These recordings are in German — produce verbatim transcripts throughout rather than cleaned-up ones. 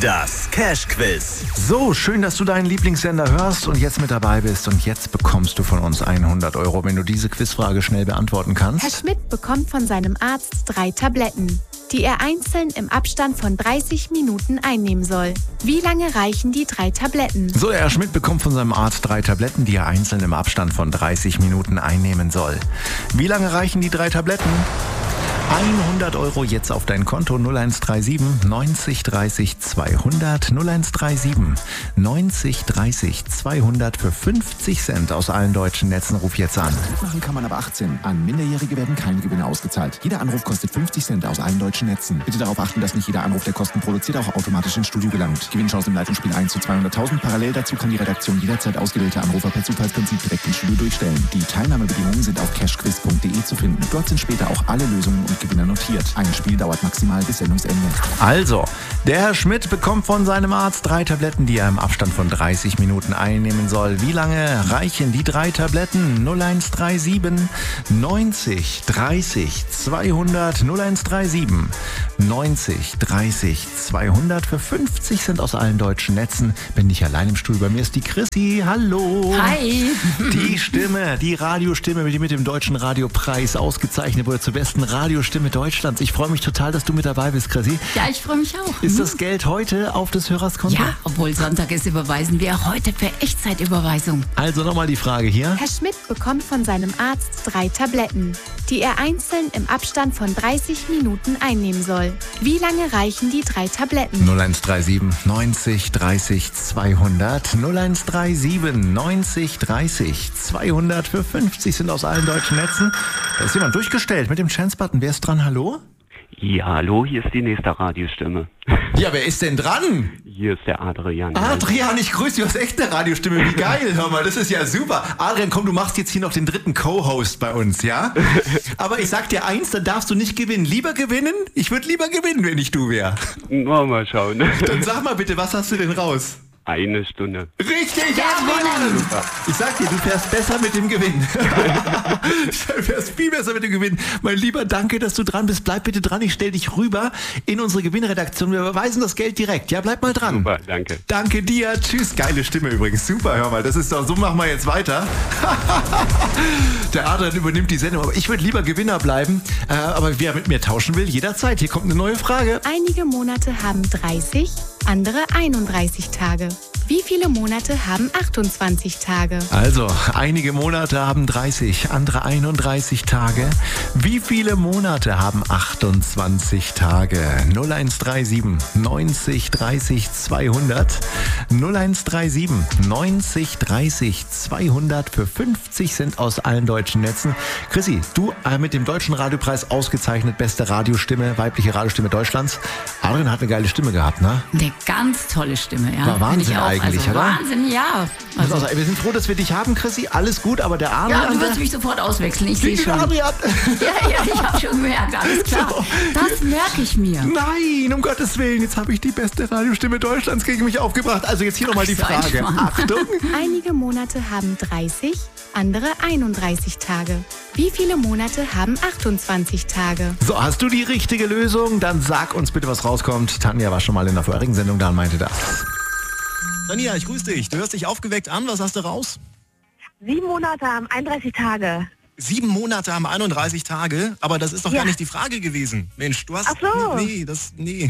Das Cash-Quiz. So, schön, dass du deinen Lieblingssender hörst und jetzt mit dabei bist. Und jetzt bekommst du von uns hundert Euro, wenn du diese Quizfrage schnell beantworten kannst. Herr Schmidt bekommt von seinem Arzt drei Tabletten, die er einzeln im Abstand von dreißig Minuten einnehmen soll. Wie lange reichen die drei Tabletten? So, Herr Schmidt bekommt von seinem Arzt drei Tabletten, die er einzeln im Abstand von dreißig Minuten einnehmen soll. Wie lange reichen die drei Tabletten? hundert Euro jetzt auf dein Konto. Null eins drei sieben neunzig dreißig zweihundert. Null eins drei sieben neunzig dreißig zweihundert für fünfzig Cent aus allen deutschen Netzen. Ruf jetzt an. Machen kann man ab achtzehn. An Minderjährige werden keine Gewinne ausgezahlt. Jeder Anruf kostet fünfzig Cent aus allen deutschen Netzen. Bitte darauf achten, dass nicht jeder Anruf, der Kosten produziert, auch automatisch ins Studio gelangt. Gewinnchance im Leitungsspiel eins zu zweihunderttausend. Parallel dazu kann die Redaktion jederzeit ausgewählte Anrufer per Zufallsprinzip direkt ins Studio durchstellen. Die Teilnahmebedingungen sind auf cashquiz punkt de zu finden. Dort sind später auch alle Lösungen und Gewinner notiert. Ein Spiel dauert maximal bis Sendungsende. Also, der Herr Schmidt bekommt von seinem Arzt drei Tabletten, die er im Abstand von dreißig Minuten einnehmen soll. Wie lange reichen die drei Tabletten? null eins drei sieben neunzig dreißig zweihundert. null eins drei sieben neunzig dreißig zweihundert für fünfzig Cent aus allen deutschen Netzen. Bin nicht allein im Stuhl. Bei mir ist die Chrissy. Hallo. Hi. Die Stimme, die Radiostimme, die mit dem Deutschen Radiopreis ausgezeichnet wurde zur besten Radiostimme Deutschlands. Ich freue mich total, dass du mit dabei bist, Chrissy. Ja, ich freue mich auch. Ist das Geld heute auf des Hörers Konto? Ja, obwohl Sonntag ist, überweisen wir heute per Echtzeitüberweisung. Also nochmal die Frage hier. Herr Schmidt bekommt von seinem Arzt drei Tabletten, die er einzeln im Abstand von dreißig Minuten einnehmen soll. Wie lange reichen die drei Tabletten? null eins drei sieben neunzig dreißig zweihundert. null eins drei sieben neunzig dreißig zweihundert für fünfzig sind aus allen deutschen Netzen. Da ist jemand durchgestellt mit dem Chance-Button. Wer ist dran? Hallo? Ja, hallo, hier ist die nächste Radiostimme. Ja, wer ist denn dran? Hier ist der Adrian. Adrian, ich grüße dich, du hast echt eine Radiostimme. Wie geil, hör mal, das ist ja super. Adrian, komm, du machst jetzt hier noch den dritten Co-Host bei uns, ja? Aber ich sag dir eins, dann darfst du nicht gewinnen. Lieber gewinnen? Ich würde lieber gewinnen, wenn ich du wäre. Mal schauen. Dann sag mal bitte, was hast du denn raus? Eine Stunde. Richtig, ja, Mann! Ich sag dir, du fährst besser mit dem Gewinn. Du fährst viel besser mit dem Gewinn. Mein Lieber, danke, dass du dran bist. Bleib bitte dran, ich stell dich rüber in unsere Gewinnredaktion. Wir überweisen das Geld direkt. Ja, bleib mal dran. Super, danke. Danke dir. Tschüss. Geile Stimme übrigens. Super, hör mal. Das ist doch, so machen wir jetzt weiter. Der Adrian übernimmt die Sendung. Aber ich würde lieber Gewinner bleiben. Äh, aber wer mit mir tauschen will, jederzeit. Hier kommt eine neue Frage. Einige Monate haben dreißig, andere einunddreißig Tage. Wie viele Monate haben achtundzwanzig Tage? Also, einige Monate haben dreißig, andere einunddreißig Tage. Wie viele Monate haben achtundzwanzig Tage? null eins drei sieben neunzig dreißig zweihundert. null eins drei sieben neunzig dreißig zweihundert für fünfzig Cent aus allen deutschen Netzen. Chrissy, du äh, mit dem Deutschen Radiopreis ausgezeichnet, beste Radiostimme, weibliche Radiostimme Deutschlands. Adrian hat eine geile Stimme gehabt, ne? Eine ganz tolle Stimme, ja. War Wahnsinn eigentlich, also, oder? Wahnsinn, ja. Also, also, wir sind froh, dass wir dich haben, Chrissy. Alles gut, aber der Adrian... Ja, du wirst mich sofort auswechseln, ich sehe schon. Adrian. Ja, ja, ich habe schon gemerkt, alles klar. So. Das merke ich mir. Nein, um Gottes Willen, jetzt habe ich die beste Radiostimme Deutschlands gegen mich aufgebracht. Also jetzt hier nochmal die Ach, so ein Frage. Schmarrn. Achtung. Einige Monate haben dreißig, andere einunddreißig Tage. Wie viele Monate haben achtundzwanzig Tage? So, hast du die richtige Lösung? Dann sag uns bitte, was rauskommt. Tanja war schon mal in der vorherigen Sendung da und meinte das. Tanja, ich grüße dich. Du hörst dich aufgeweckt an. Was hast du raus? Sieben Monate haben einunddreißig Tage. Sieben Monate haben einunddreißig Tage, aber das ist doch Ja. gar nicht die Frage gewesen. Mensch, du hast... Ach so. Nee, das... Nee.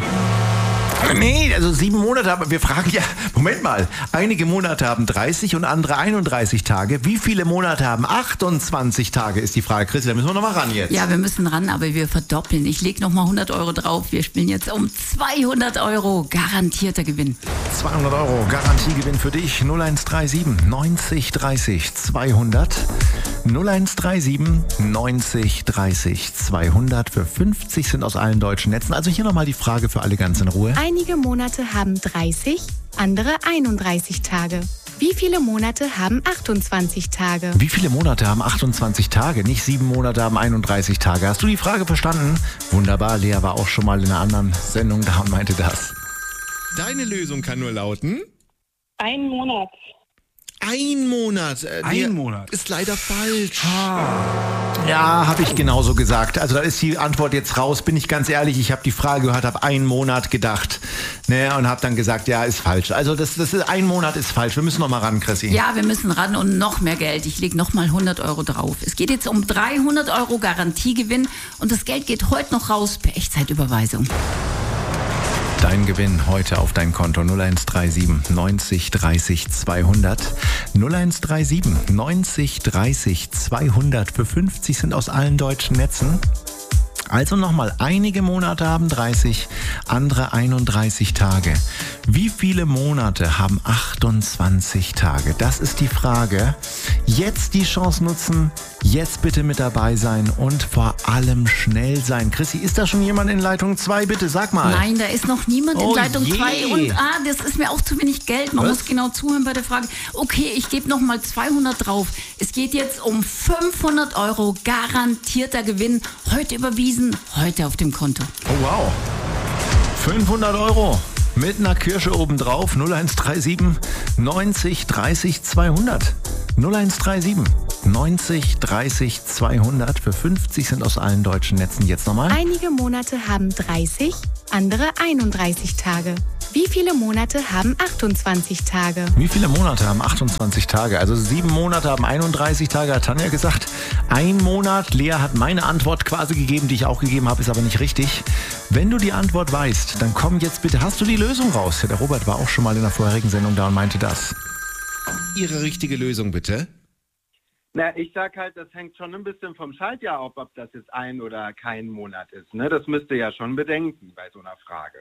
Nee, also sieben Monate, aber wir fragen ja, Moment mal, einige Monate haben dreißig und andere einunddreißig Tage. Wie viele Monate haben achtundzwanzig Tage, ist die Frage. Christi, da müssen wir noch mal ran jetzt. Ja, wir müssen ran, aber wir verdoppeln. Ich lege nochmal hundert Euro drauf. Wir spielen jetzt um zweihundert Euro. Garantierter Gewinn. zweihundert Euro Garantiegewinn für dich. null eins drei sieben neunzig dreißig zweihundert. null eins drei sieben neunzig dreißig zweihundert für fünfzig sind aus allen deutschen Netzen. Also hier nochmal die Frage für alle ganz in Ruhe. Einige Monate haben dreißig, andere einunddreißig Tage. Wie viele Monate haben achtundzwanzig Tage? Wie viele Monate haben achtundzwanzig Tage? Nicht sieben Monate haben einunddreißig Tage. Hast du die Frage verstanden? Wunderbar, Lea war auch schon mal in einer anderen Sendung da und meinte das. Deine Lösung kann nur lauten... Ein Monat. Ein Monat. Äh, Ein der Monat. Ist leider falsch. Ja, habe ich genauso gesagt. Also da ist die Antwort jetzt raus. Bin ich ganz ehrlich, ich habe die Frage gehört, habe einen Monat gedacht. Naja, und hab dann gesagt, ja, ist falsch. Also das, das ist, ein Monat ist falsch. Wir müssen noch mal ran, Chrissy. Ja, wir müssen ran und noch mehr Geld. Ich lege noch mal hundert Euro drauf. Es geht jetzt um dreihundert Euro Garantiegewinn und das Geld geht heute noch raus per Echtzeitüberweisung. Dein Gewinn heute auf dein Konto null eins drei sieben neunzig dreißig zweihundert. null eins drei sieben neunzig dreißig zweihundert für fünfzig sind aus allen deutschen Netzen. Also nochmal, einige Monate haben dreißig, andere einunddreißig Tage. Wie viele Monate haben achtundzwanzig Tage? Das ist die Frage. Jetzt die Chance nutzen, jetzt bitte mit dabei sein und vor allem schnell sein. Chrissy, ist da schon jemand in Leitung zwei? Bitte, sag mal. Nein, da ist noch niemand in Oh Leitung je. zwei. Und ah, das ist mir auch zu wenig Geld. Man Was? muss genau zuhören bei der Frage. Okay, ich gebe noch mal zweihundert drauf. Es geht jetzt um fünfhundert Euro garantierter Gewinn. Heute überwiesen, heute auf dem Konto. Oh wow. fünfhundert Euro mit einer Kirsche obendrauf. null eins drei sieben neunzig dreißig zweihundert. null eins drei sieben neunzig dreißig zweihundert für fünfzig sind aus allen deutschen Netzen. Jetzt nochmal. Einige Monate haben dreißig, andere einunddreißig Tage. Wie viele Monate haben achtundzwanzig Tage? Wie viele Monate haben achtundzwanzig Tage? Also sieben Monate haben einunddreißig Tage, hat Tanja gesagt. Ein Monat, Lea hat meine Antwort quasi gegeben, die ich auch gegeben habe, ist aber nicht richtig. Wenn du die Antwort weißt, dann komm jetzt bitte, hast du die Lösung raus? Ja, der Robert war auch schon mal in der vorherigen Sendung da und meinte das. Ihre richtige Lösung bitte. Na, ich sag halt, das hängt schon ein bisschen vom Schaltjahr ab, ob das jetzt ein oder kein Monat ist. Ne? Das müsst ihr ja schon bedenken bei so einer Frage.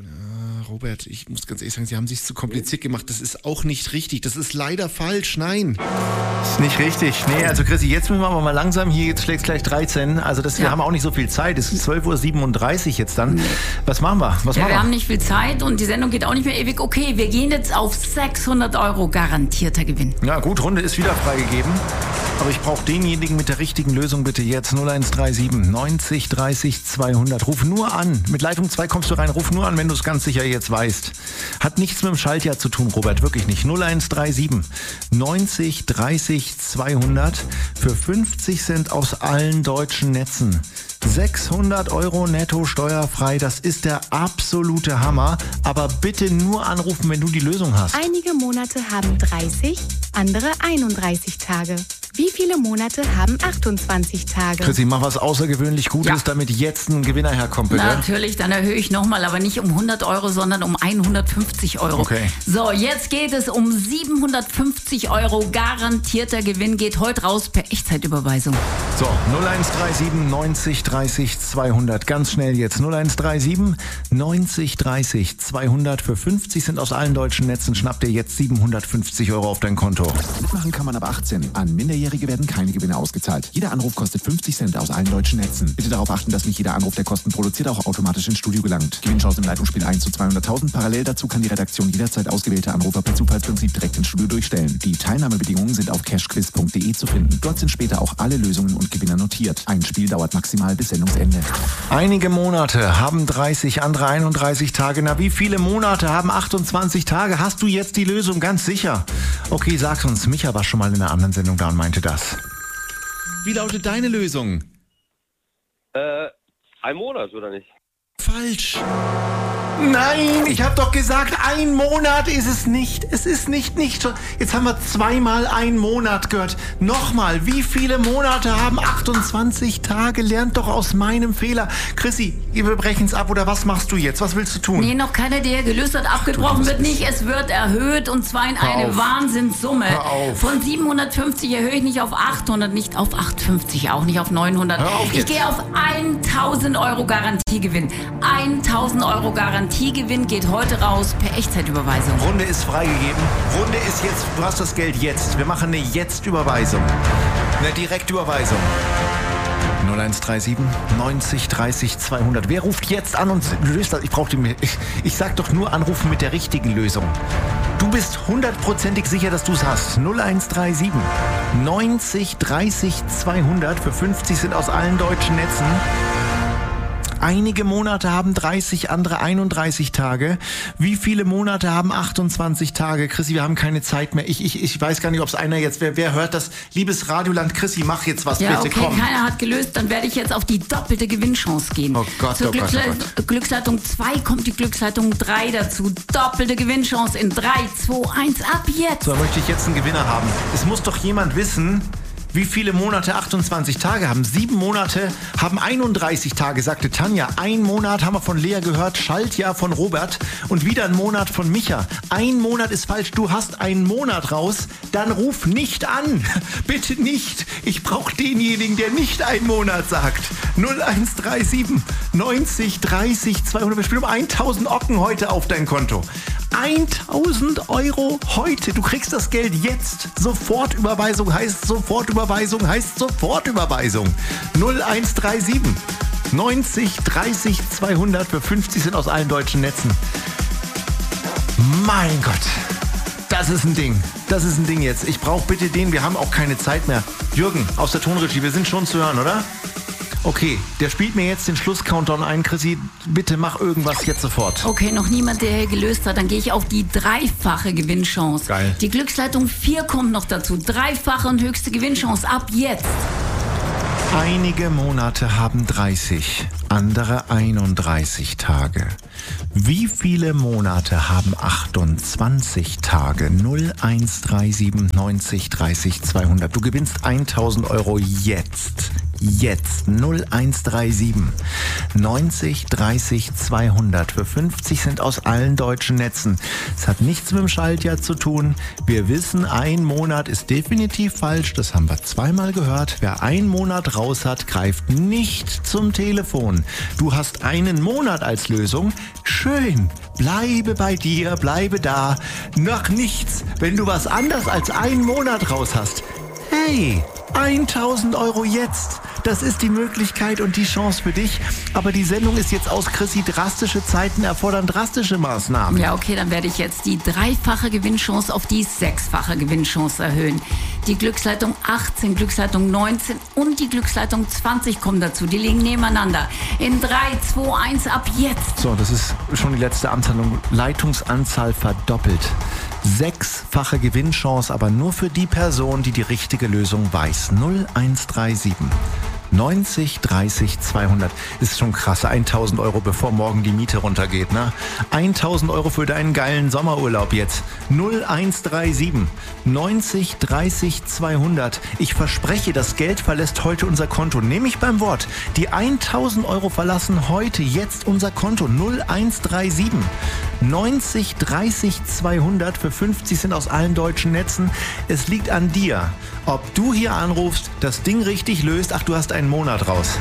Ja, Robert, ich muss ganz ehrlich sagen, Sie haben sich zu kompliziert gemacht. Das ist auch nicht richtig. Das ist leider falsch. Nein. Das ist nicht richtig. Nee, also Chrissy, jetzt müssen wir aber mal langsam. Hier jetzt schlägt gleich dreizehn. Also das, wir Ja. haben auch nicht so viel Zeit. Es ist zwölf Uhr siebenunddreißig jetzt dann. Was machen wir? Was Ja, machen wir wir? haben nicht viel Zeit und die Sendung geht auch nicht mehr ewig. Okay, wir gehen jetzt auf sechshundert Euro garantierter Gewinn. Ja gut, Runde ist wieder freigegeben. Aber ich brauche denjenigen mit der richtigen Lösung bitte jetzt. null eins drei sieben neunzig dreißig zweihundert. Ruf nur an. Mit Leitung zwei kommst du rein. Ruf nur an, wenn du es ganz sicher jetzt weißt. Hat nichts mit dem Schaltjahr zu tun, Robert. Wirklich nicht. null eins drei sieben neunzig dreißig zweihundert für fünfzig Cent aus allen deutschen Netzen. sechshundert Euro netto steuerfrei. Das ist der absolute Hammer. Aber bitte nur anrufen, wenn du die Lösung hast. Einige Monate haben dreißig, andere einunddreißig Tage. Wie viele Monate haben achtundzwanzig Tage? Chrissy, mach was außergewöhnlich Gutes, Ja. damit jetzt ein Gewinner herkommt, bitte. Natürlich, dann erhöhe ich nochmal, aber nicht um hundert Euro, sondern um hundertfünfzig Euro. Okay. So, jetzt geht es um siebenhundertfünfzig Euro. Garantierter Gewinn geht heute raus per Echtzeitüberweisung. So, null eins drei sieben neunzig dreißig zweihundert. Ganz schnell jetzt. null eins drei sieben neunzig dreißig zweihundert für fünfzig sind aus allen deutschen Netzen. Schnappt dir jetzt siebenhundertfünfzig Euro auf dein Konto. Mitmachen kann man ab achtzehn. An Minderjährige werden keine Gewinne ausgezahlt. Jeder Anruf kostet fünfzig Cent aus allen deutschen Netzen. Bitte darauf achten, dass nicht jeder Anruf, der Kosten produziert, auch automatisch ins Studio gelangt. Gewinnchance im Leitungsspiel eins zu zweihunderttausend. Parallel dazu kann die Redaktion jederzeit ausgewählte Anrufer per Zufallsprinzip direkt ins Studio durchstellen. Die Teilnahmebedingungen sind auf cashquiz punkt de zu finden. Dort sind später auch alle Lösungen und Gewinner notiert. Ein Spiel dauert maximal bis Sendungsende. Einige Monate haben dreißig, andere einunddreißig Tage. Na, wie viele Monate haben achtundzwanzig Tage? Hast du jetzt die Lösung? Ganz sicher. Okay, sag's uns. Micha war schon mal in einer anderen Sendung da und meinte das. Wie lautet deine Lösung? Äh, ein Monat, oder nicht? Falsch. Nein, ich habe doch gesagt, ein Monat ist es nicht. Es ist nicht, nicht schon. Jetzt haben wir zweimal einen Monat gehört. Nochmal, wie viele Monate haben achtundzwanzig Tage? Lernt doch aus meinem Fehler. Chrissy, wir brechen es ab oder was machst du jetzt? Was willst du tun? Nee, noch keiner, der gelöst hat. Abgebrochen wird nicht. Es wird erhöht und zwar in Hör eine auf. Wahnsinnssumme. Hör auf. Von siebenhundertfünfzig erhöhe ich nicht auf achthundert, nicht auf achthundertfünfzig, auch nicht auf neunhundert. Hör auf Ich jetzt. gehe auf tausend Euro Garantiegewinn. tausend Euro Garantiegewinn geht heute raus per Echtzeitüberweisung. Runde ist freigegeben. Runde ist jetzt, du hast das Geld jetzt. Wir machen eine Jetzt-Überweisung. Eine Direktüberweisung. null eins drei sieben neunzig dreißig zweihundert. Wer ruft jetzt an und löst das? Ich brauche die. Ich, ich sag doch nur anrufen mit der richtigen Lösung. Du bist hundertprozentig sicher, dass du es hast. null eins drei sieben neunzig dreißig zweihundert für fünfzig sind aus allen deutschen Netzen. Einige Monate haben dreißig, andere einunddreißig Tage. Wie viele Monate haben achtundzwanzig Tage? Chrissy, wir haben keine Zeit mehr. Ich, ich, ich weiß gar nicht, ob es einer jetzt, wer, wer hört das? Liebes Radioland, Chrissy, mach jetzt was, ja, bitte, okay, komm. Keiner hat gelöst, dann werde ich jetzt auf die doppelte Gewinnchance gehen. Oh Gott, Zur oh Gott, Glücksle- oh Gott. Glücksleitung zwei kommt die Glücksleitung drei dazu. Doppelte Gewinnchance in drei, zwei, eins, ab jetzt. So, möchte ich jetzt einen Gewinner haben. Es muss doch jemand wissen, wie viele Monate achtundzwanzig Tage haben. Sieben Monate haben einunddreißig Tage, sagte Tanja. Ein Monat haben wir von Lea gehört, Schaltjahr von Robert und wieder ein Monat von Micha. Ein Monat ist falsch, du hast einen Monat raus, dann ruf nicht an. Bitte nicht. Ich brauche denjenigen, der nicht einen Monat sagt. null eins drei sieben neunzig dreißig zweihundert. Wir spielen um tausend Ocken heute auf dein Konto. tausend Euro heute. Du kriegst das Geld jetzt. Sofortüberweisung heißt Sofortüberweisung heißt Sofortüberweisung. null eins drei sieben neunzig dreißig zweihundert für fünfzig sind aus allen deutschen Netzen. Mein Gott. Das ist ein Ding. Das ist ein Ding jetzt. Ich brauche bitte den. Wir haben auch keine Zeit mehr. Jürgen aus der Tonregie. Wir sind schon zu hören, oder? Okay, der spielt mir jetzt den Schluss-Countdown ein. Chrissy, bitte mach irgendwas jetzt sofort. Okay, noch niemand, der hier gelöst hat. Dann gehe ich auf die dreifache Gewinnchance. Geil. Die Glücksleitung vier kommt noch dazu. Dreifache und höchste Gewinnchance. Ab jetzt. Einige Monate haben dreißig, andere einunddreißig Tage. Wie viele Monate haben achtundzwanzig Tage? null eins drei sieben neunzig dreißig zweihundert. Du gewinnst tausend Euro jetzt. Jetzt null eins drei sieben neunzig dreißig zweihundert für fünfzig sind aus allen deutschen Netzen. Es hat nichts mit dem Schaltjahr zu tun. Wir wissen, ein Monat ist definitiv falsch. Das haben wir zweimal gehört. Wer einen Monat raus hat, greift nicht zum Telefon. Du hast einen Monat als Lösung. Schön. Bleibe bei dir, bleibe da. Noch nichts. Wenn du was anderes als einen Monat raus hast. Hey, tausend Euro jetzt. Das ist die Möglichkeit und die Chance für dich. Aber die Sendung ist jetzt aus, Chrissy. Drastische Zeiten erfordern drastische Maßnahmen. Ja, okay, dann werde ich jetzt die dreifache Gewinnchance auf die sechsfache Gewinnchance erhöhen. Die Glücksleitung achtzehn, Glücksleitung neunzehn und die Glücksleitung zwanzig kommen dazu. Die liegen nebeneinander. In drei, zwei, eins, ab jetzt. So, das ist schon die letzte Amtshandlung. Leitungsanzahl verdoppelt. Sechsfache Gewinnchance, aber nur für die Person, die die richtige Lösung weiß. null eins drei sieben neunzig dreißig zweihundert. Ist schon krass. tausend Euro, bevor morgen die Miete runtergeht, ne? tausend Euro für deinen geilen Sommerurlaub jetzt. null eins drei sieben neunzig dreißig zweihundert. Ich verspreche, das Geld verlässt heute unser Konto. Nehme ich beim Wort. Die tausend Euro verlassen heute jetzt unser Konto. null eins drei sieben neunzig dreißig zweihundert für fünfzig sind aus allen deutschen Netzen. Es liegt an dir, ob du hier anrufst, das Ding richtig löst. Ach, du hast einen Monat raus.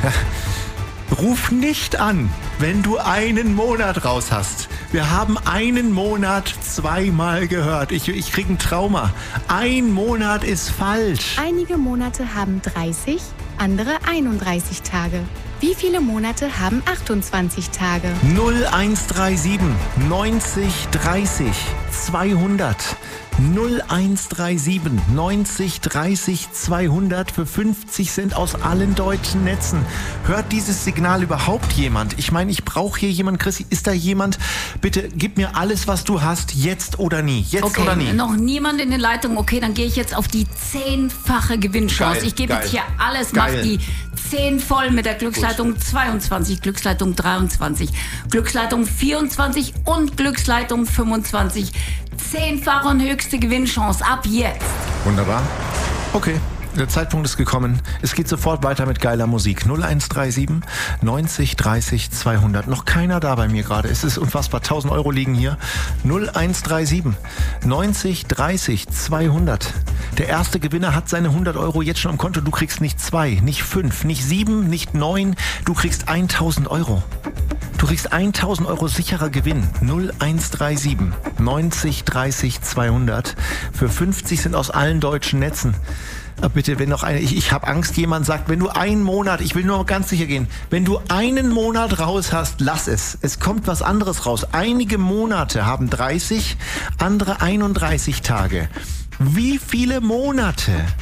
Ruf nicht an, wenn du einen Monat raus hast. Wir haben einen Monat zweimal gehört. Ich, ich krieg ein Trauma. Ein Monat ist falsch. Einige Monate haben dreißig, andere einunddreißig Tage. Wie viele Monate haben achtundzwanzig Tage? null eins drei sieben neunzig dreißig zweihundert. null eins drei sieben neunzig dreißig zweihundert für fünfzig sind aus allen deutschen Netzen. Hört dieses Signal überhaupt jemand? Ich meine, ich brauche hier jemanden. Chrissy, ist da jemand? Bitte gib mir alles, was du hast, jetzt oder nie. Jetzt okay, oder nie. Noch niemand in den Leitungen. Okay, dann gehe ich jetzt auf die zehnfache Gewinnchance. Geil, ich gebe geil. jetzt hier alles, Geil. mach die zehn voll mit der Glücksleitung Gut. zweiundzwanzig, Glücksleitung dreiundzwanzig, Glücksleitung vierundzwanzig und Glücksleitung fünfundzwanzig. Zehnfache und höchste Gewinnchance ab jetzt. Wunderbar. Okay. Der Zeitpunkt ist gekommen. Es geht sofort weiter mit geiler Musik. null eins drei sieben neunzig dreißig zweihundert. Noch keiner da bei mir gerade. Es ist unfassbar. tausend Euro liegen hier. null eins drei sieben neunzig dreißig zweihundert. Der erste Gewinner hat seine hundert Euro jetzt schon am Konto. Du kriegst nicht zwei, nicht fünf, nicht sieben, nicht neun. Du kriegst tausend Euro. Du kriegst tausend Euro sicherer Gewinn. null eins drei sieben neunzig dreißig zweihundert. Für fünfzig sind aus allen deutschen Netzen. Aber bitte, wenn noch eine, ich, ich habe Angst, jemand sagt, wenn du einen Monat, ich will nur ganz sicher gehen, wenn du einen Monat raus hast, lass es. Es kommt was anderes raus. Einige Monate haben dreißig, andere einunddreißig Tage. Wie viele Monate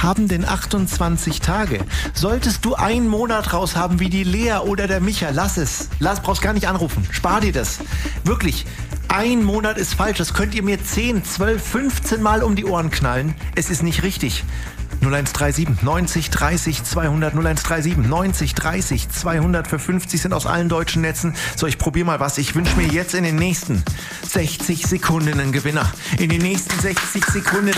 haben denn achtundzwanzig Tage? Solltest du einen Monat raus haben wie die Lea oder der Micha, lass es. Lass, brauchst gar nicht anrufen. Spar dir das. Wirklich. Ein Monat ist falsch. Das könnt ihr mir zehn, zwölf, fünfzehn Mal um die Ohren knallen. Es ist nicht richtig. null eins drei sieben neunzig dreißig zweihundert null eins drei sieben neunzig dreißig zweihundert für fünfzig sind aus allen deutschen Netzen. So, ich probiere mal was. Ich wünsche mir jetzt in den nächsten sechzig Sekunden einen Gewinner. In den nächsten sechzig Sekunden.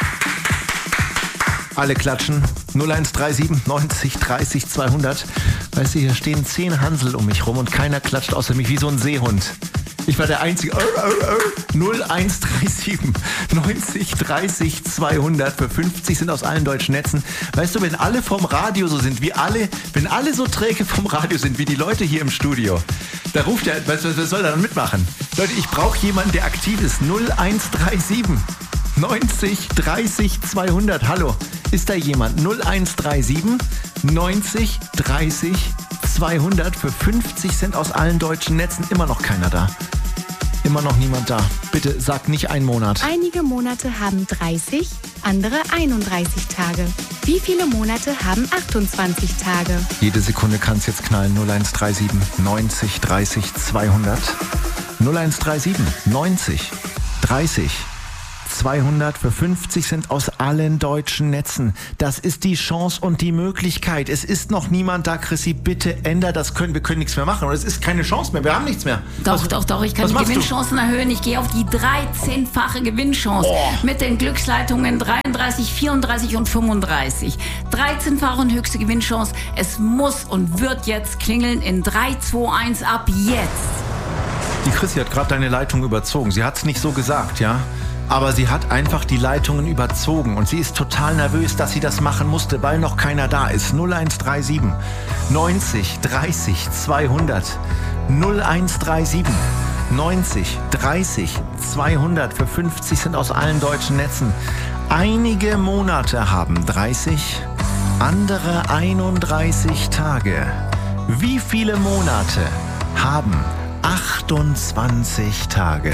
Alle klatschen. null eins drei sieben neunzig dreißig zweihundert. Weißt du, hier stehen zehn Hansel um mich rum und keiner klatscht außer mich wie so ein Seehund. Ich war der Einzige. Oh, oh, oh. null eins drei sieben neunzig dreißig zweihundert für fünfzig sind aus allen deutschen Netzen. Weißt du, wenn alle vom Radio so sind, wie alle, wenn alle so träge vom Radio sind, wie die Leute hier im Studio, da ruft er, was, was soll er dann mitmachen? Leute, ich brauche jemanden, der aktiv ist. null eins drei sieben neunzig dreißig zweihundert. Hallo, ist da jemand? null eins drei sieben neunzig dreißig zweihundert für fünfzig sind aus allen deutschen Netzen. Immer noch keiner da. Immer noch niemand da. Bitte sag nicht einen Monat. Einige Monate haben dreißig, andere einunddreißig Tage. Wie viele Monate haben achtundzwanzig Tage? Jede Sekunde kann es jetzt knallen. null eins drei sieben neunzig dreißig zweihundert. null eins drei sieben neunzig dreißig zweihundert für fünfzig sind aus allen deutschen Netzen. Das ist die Chance und die Möglichkeit. Es ist noch niemand da, Chrissy. Bitte änder das. Können, wir können nichts mehr machen. Und es ist keine Chance mehr. Wir haben nichts mehr. Doch, was, doch, doch. Ich kann die Gewinnchancen du? erhöhen. Ich gehe auf die dreizehnfache Gewinnchance. Oh. Mit den Glücksleitungen dreiunddreißig, vierunddreißig und fünfunddreißig. dreizehnfache und höchste Gewinnchance. Es muss und wird jetzt klingeln in drei, zwei, eins ab jetzt. Die Chrissy hat gerade deine Leitung überzogen. Sie hat es nicht so gesagt, ja? Aber sie hat einfach die Leitungen überzogen und sie ist total nervös, dass sie das machen musste, weil noch keiner da ist. null eins drei sieben neunzig dreißig zweihundert null eins drei sieben neunzig dreißig zweihundert für fünfzig sind aus allen deutschen Netzen. Einige Monate haben dreißig, andere einunddreißig Tage. Wie viele Monate haben achtundzwanzig Tage?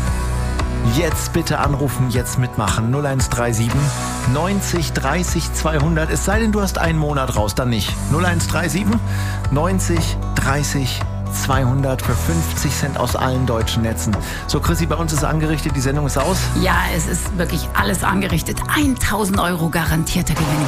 Jetzt bitte anrufen, jetzt mitmachen. null eins drei sieben neunzig dreißig zweihundert. Es sei denn, du hast einen Monat raus, dann nicht. null eins drei sieben neunzig dreißig zweihundert für fünfzig Cent aus allen deutschen Netzen. So, Chrissy, bei uns ist angerichtet, die Sendung ist aus. Ja, es ist wirklich alles angerichtet. tausend Euro garantierter Gewinn.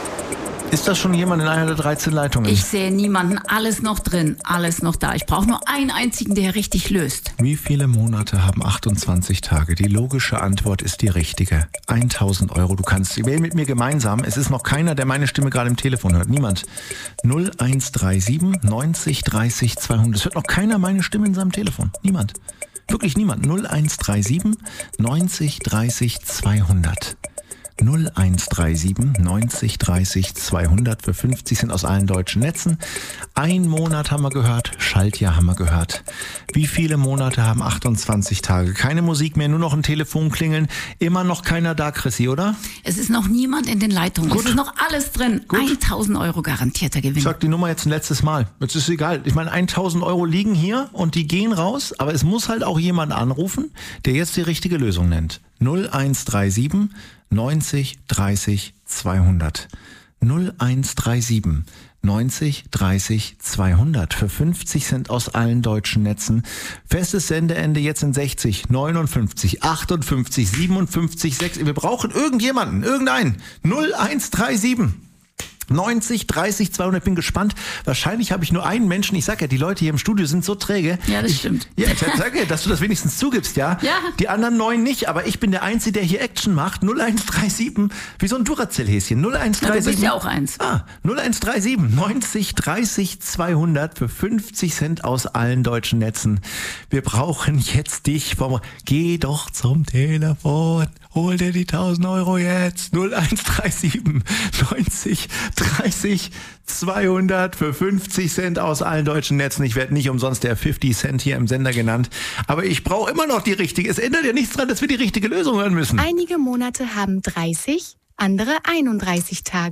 Ist das schon jemand in einer der dreizehn Leitungen? Ich sehe niemanden, alles noch drin, alles noch da. Ich brauche nur einen einzigen, der richtig löst. Wie viele Monate haben achtundzwanzig Tage? Die logische Antwort ist die richtige. tausend Euro, du kannst sie wählen mit mir gemeinsam. Es ist noch keiner, der meine Stimme gerade im Telefon hört. Niemand. null eins drei sieben neunzig dreißig zweihundert. Es hört noch keiner meine Stimme in seinem Telefon. Niemand. Wirklich niemand. null eins drei sieben neunzig dreißig zweihundert. null eins drei sieben neunzig dreißig zweihundert für fünfzig sind aus allen deutschen Netzen. Ein Monat haben wir gehört, Schaltjahr haben wir gehört. Wie viele Monate haben achtundzwanzig Tage? Keine Musik mehr, nur noch ein Telefon klingeln. Immer noch keiner da, Chrissy, oder? Es ist noch niemand in den Leitungen. Gut. Es ist noch alles drin. Gut. tausend Euro garantierter Gewinn. Ich sag die Nummer jetzt ein letztes Mal. Jetzt ist egal. Ich meine, tausend Euro liegen hier und die gehen raus, aber es muss halt auch jemand anrufen, der jetzt die richtige Lösung nennt. null eins drei sieben neunzig dreißig zweihundert. null eins drei sieben neunzig dreißig zweihundert für fünfzig Cent aus allen deutschen Netzen. Festes Sendeende jetzt in sechzig, neunundfünfzig, achtundfünfzig, siebenundfünfzig, sechs. Wir brauchen irgendjemanden, irgendeinen. null eins drei sieben neunzig dreißig zweihundert. Ich bin gespannt. Wahrscheinlich habe ich nur einen Menschen. Ich sag ja, die Leute hier im Studio sind so träge. Ja, das ich, stimmt. Ja, ich sage, dass du das wenigstens zugibst, ja? Ja. Die anderen neun nicht, aber ich bin der Einzige, der hier Action macht. null eins drei sieben, wie so ein Duracell-Häschen. null eins drei sieben. Ja, du bist ja auch eins. Ah, null eins drei sieben neunzig dreißig zweihundert für fünfzig Cent aus allen deutschen Netzen. Wir brauchen jetzt dich vom... Geh doch zum Telefon. Hol dir die tausend Euro jetzt. null eins drei sieben neunzig dreißig zweihundert für fünfzig Cent aus allen deutschen Netzen. Ich werde nicht umsonst der fünfzig Cent hier im Sender genannt. Aber ich brauche immer noch die richtige. Es ändert ja nichts dran, dass wir die richtige Lösung hören müssen. Einige Monate haben dreißig, andere einunddreißig Tage.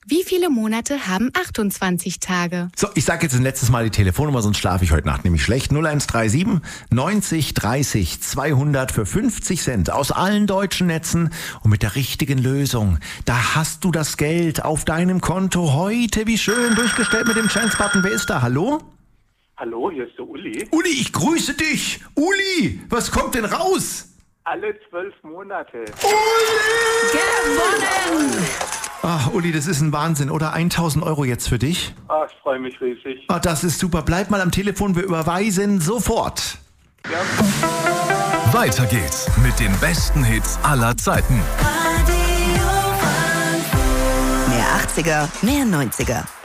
Wie viele Monate haben achtundzwanzig Tage? So, ich sage jetzt ein letztes Mal die Telefonnummer, sonst schlafe ich heute Nacht nämlich schlecht. null eins drei sieben neunzig dreißig zweihundert für fünfzig Cent aus allen deutschen Netzen. Und mit der richtigen Lösung, da hast du das Geld auf deinem Konto heute. Wie schön, durchgestellt mit dem Chance-Button. Wer ist da? Hallo? Hallo, hier ist der Uli. Uli, ich grüße dich. Uli, was kommt denn raus? Alle zwölf Monate. Gewonnen! Ach, Uli, das ist ein Wahnsinn, oder? tausend Euro jetzt für dich. Ah, ich freue mich riesig. Ah, das ist super. Bleib mal am Telefon, wir überweisen sofort. Ja. Weiter geht's mit den besten Hits aller Zeiten. Mehr achtziger, mehr neunziger.